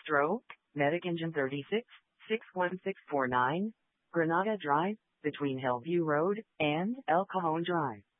Stroke, Medic Engine 36, 61649, Granada Drive, between Hillview Road and El Cajon Drive.